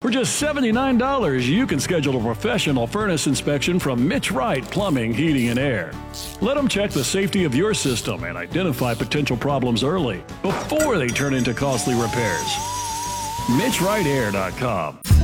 For just $79, you can schedule a professional furnace inspection from Mitch Wright Plumbing, Heating, and Air. Let them check the safety of your system and identify potential problems early before they turn into costly repairs. MitchWrightAir.com.